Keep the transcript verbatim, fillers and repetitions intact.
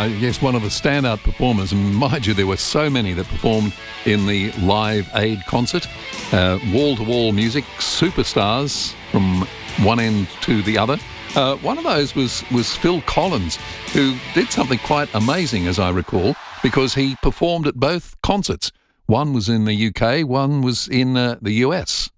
uh, yes, one of the standout performers, and mind you, there were so many that performed in the Live Aid concert. Uh, wall-to-wall music, superstars from one end to the other. Uh, one of those was, was Phil Collins, who did something quite amazing, as I recall, because he performed at both concerts. One was in the U K, one was in uh, the U S.